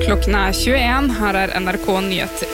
Klokken 21, her NRK Nyheter.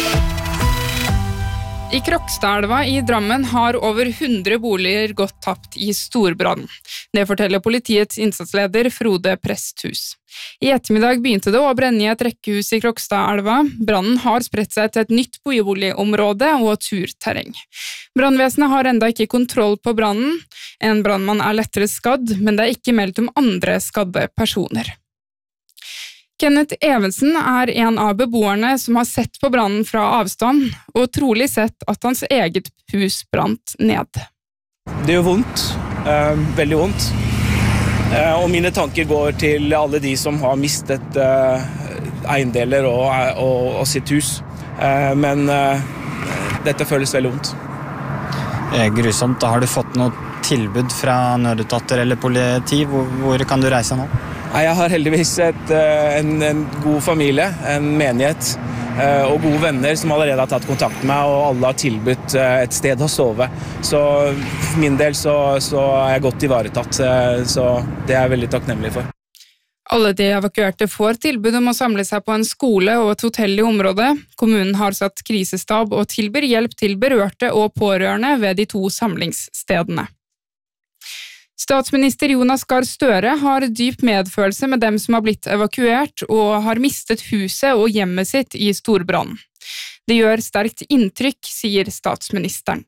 I Krokstadelva i Drammen har over 100 boliger gått tapt i storbrann. Det forteller politiets innsatsleder Frode Presthus. I ettermiddag begynte det å brenne i et rekkehus i Krokstadelva. Brannen har spredt seg til et nytt boligområde og turterreng. Brannvesenet har enda ikke kontroll på brannen. En brannmann er lettere skadd, men det er ikke meldt om andre skadde personer. Kenneth Evensen er en av beboerne som har sett på brannen fra avstand, og trolig sett at hans eget hus brant ned. Det gjør vondt, veldig vondt. Og mine tanker går til alle de som har mistet eiendeler og sitt hus. Men dette føles veldig vondt. Grusomt. Har du fått noe tilbud fra nødetater eller politi? Hvor kan du reise nå? Jeg har heldigvis en god familie, en menighet og gode venner som allerede har tatt kontakt med meg, og alle har tilbudt et sted å sove. Så for min del så er jeg godt ivaretatt, så det er jeg veldig takknemlig for. Alle de evakuerte får tilbud om å samle seg på en skole og et hotell i området. Kommunen har satt krisestab og tilbyr hjelp til berørte og pårørende ved de 2 samlingsstedene. Statsminister Jonas Gahr Støre har dyp medfølelse med dem som har blitt evakuert og har mistet huset og hjemmet sitt i storbrannen. Det gjør sterkt inntrykk, sier statsministeren.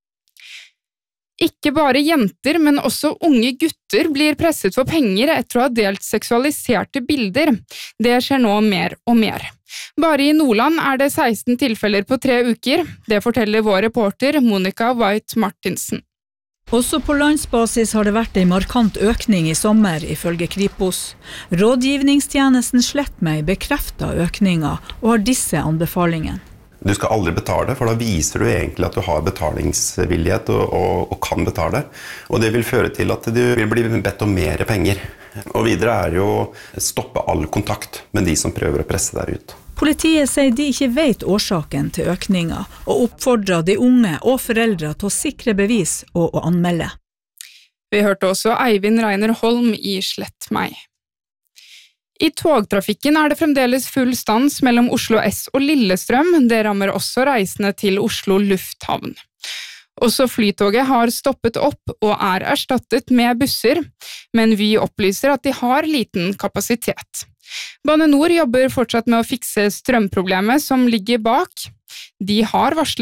Ikke bare jenter, men også unge gutter blir presset for penger etter å ha delt seksualiserte bilder. Det skjer nå mer og mer. Bare i Nordland er det 16 tilfeller på 3 uker. Det forteller vår reporter Monica White Martinsen. Også på landsbasis har det vært en markant økning i sommer, ifølge Kripos. Rådgivningstjenesten Slettmeg bekrefter økningen og har disse anbefalingene. Du skal aldri betale, for da viser du egentlig at du har betalingsvillighet og kan betale. Og det vil føre til at du vil bli bedt om mer penger. Og videre er jo stoppe all kontakt med de som prøver å presse deg ut. Politiet sier de ikke vet årsaken til økningen, og oppfordrer de unge og foreldre til å sikre bevis og å anmelde. Vi hørte også Eivind Reiner Holm i Slettmeg. I togtrafikken er det fremdeles full stans mellom Oslo S og Lillestrøm. Det rammer også reisende til Oslo lufthavn. Også flytoget har stoppet opp og er erstattet med busser, men Vy opplyser at de har liten kapasitet. Bane Nor jobber fortsatt med å fikse strømproblemet som ligger bak. De har varslet